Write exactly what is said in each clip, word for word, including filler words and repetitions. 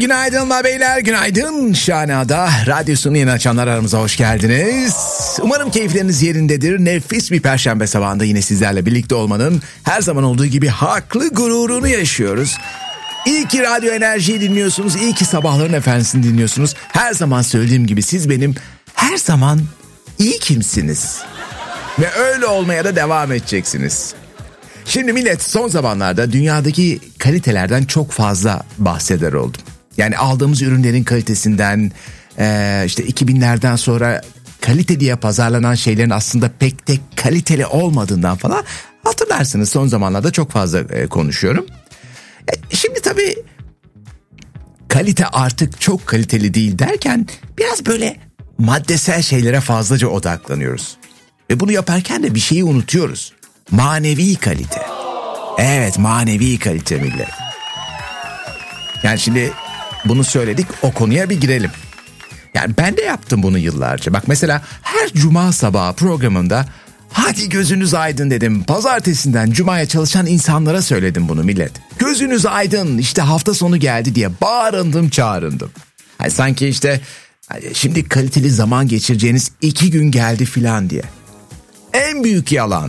Günaydınlar beyler, günaydın Şahana'da. Radyosunu yeni açanlar aramıza hoş geldiniz. Umarım keyifleriniz yerindedir. Nefis bir perşembe sabahında yine sizlerle birlikte olmanın her zaman olduğu gibi haklı gururunu yaşıyoruz. İyi ki Radyo Enerji'yi dinliyorsunuz. İyi ki Sabahların Efendisi'ni dinliyorsunuz. Her zaman söylediğim gibi siz benim her zaman iyi kimsiniz. Ve öyle olmaya da devam edeceksiniz. Şimdi millet, son zamanlarda dünyadaki kalitelerden çok fazla bahseder oldum. Yani aldığımız ürünlerin kalitesinden, ee, işte iki binlerden sonra kalite diye pazarlanan şeylerin aslında pek de kaliteli olmadığından falan hatırlarsınız, son zamanlarda çok fazla e, konuşuyorum. E, şimdi tabii kalite artık çok kaliteli değil derken biraz böyle maddesel şeylere fazlaca odaklanıyoruz. Ve bunu yaparken de bir şeyi unutuyoruz. Manevi kalite. Evet, manevi kalite millet. Yani şimdi bunu söyledik, o konuya bir girelim. Yani ben de yaptım bunu yıllarca. Bak mesela her cuma sabahı programımda hadi gözünüz aydın dedim. Pazartesinden cumaya çalışan insanlara söyledim bunu millet. Gözünüz aydın, işte hafta sonu geldi diye bağırındım çağırındım. Yani sanki işte şimdi kaliteli zaman geçireceğiniz iki gün geldi filan diye. En büyük yalan.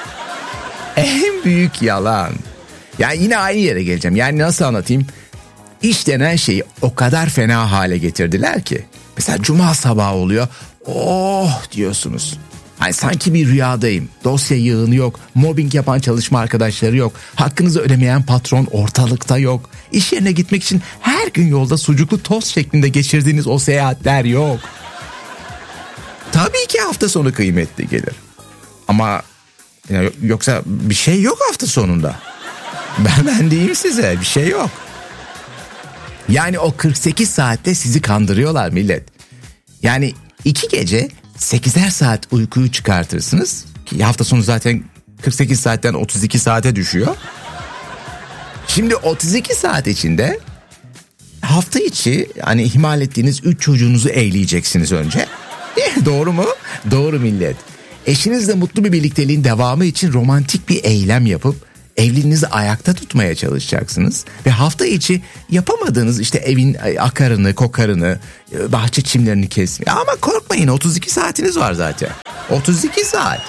En büyük yalan. Yani yine aynı yere geleceğim. Yani nasıl anlatayım? İş denen şeyi o kadar fena hale getirdiler ki. Mesela cuma sabahı oluyor. Oh diyorsunuz. Hani sanki bir rüyadayım. Dosya yığını yok. Mobbing yapan çalışma arkadaşları yok. Hakkınızı ödemeyen patron ortalıkta yok. İş yerine gitmek için her gün yolda sucuklu tost şeklinde geçirdiğiniz o seyahatler yok. Tabii ki hafta sonu kıymetli gelir. Ama yoksa bir şey yok hafta sonunda. Ben, ben diyeyim size, bir şey yok. Yani o kırk sekiz saatte sizi kandırıyorlar millet. Yani iki gece sekizer saat uykuyu çıkartırsınız. Ki hafta sonu zaten kırk sekiz saatten otuz iki saate düşüyor. Şimdi otuz iki saat içinde hafta içi hani ihmal ettiğiniz üç çocuğunuzu eğleyeceksiniz önce. Doğru mu? Doğru millet. Eşinizle mutlu bir birlikteliğin devamı için romantik bir eylem yapıp evliliğinizi ayakta tutmaya çalışacaksınız. Ve hafta içi yapamadığınız işte evin akarını, kokarını, bahçe çimlerini kesmeyi. Ama korkmayın, otuz iki saatiniz var zaten. otuz iki saat.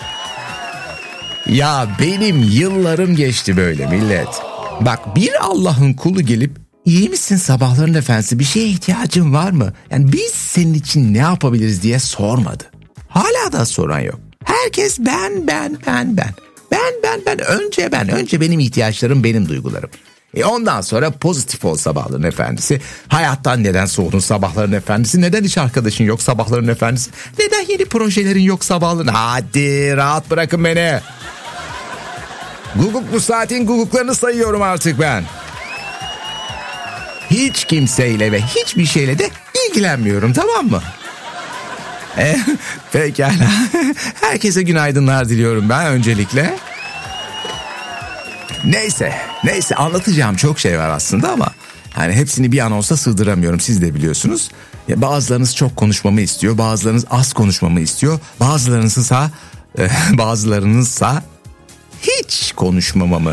Ya benim yıllarım geçti böyle millet. Bak, bir Allah'ın kulu gelip iyi misin Sabahların Efendisi, bir şeye ihtiyacın var mı? Yani biz senin için ne yapabiliriz diye sormadı. Hala da soran yok. Herkes ben ben ben ben. Ben ben ben önce ben önce benim ihtiyaçlarım, benim duygularım. E ondan sonra pozitif ol Sabahların Efendisi. Hayattan neden soğudun Sabahların Efendisi? Neden hiç arkadaşın yok Sabahların Efendisi? Neden yeni projelerin yok Sabahların? Hadi rahat bırakın beni. Guguk bu saatin guguklarını sayıyorum artık ben. Hiç kimseyle ve hiçbir şeyle de ilgilenmiyorum, tamam mı? E, pekala. Herkese günaydınlar diliyorum ben öncelikle. Neyse, neyse anlatacağım çok şey var aslında ama hani hepsini bir anonsa sığdıramıyorum, siz de biliyorsunuz. Ya bazılarınız çok konuşmamı istiyor, bazılarınız az konuşmamı istiyor, bazılarınızsa e, bazılarınızsa hiç konuşmamamı.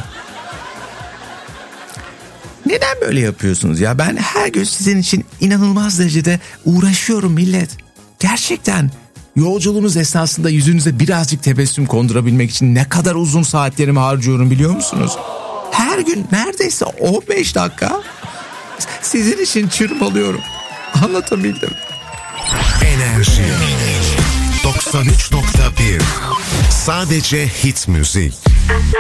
Neden böyle yapıyorsunuz ya? Ben her gün sizin için inanılmaz derecede uğraşıyorum millet. Gerçekten yolculuğunuz esnasında yüzünüze birazcık tebessüm kondurabilmek için ne kadar uzun saatlerimi harcıyorum biliyor musunuz? Her gün neredeyse on beş dakika sizin için çırpalıyorum. Anlatabildim. Enerji doksan üç nokta bir. Sadece hit müzik.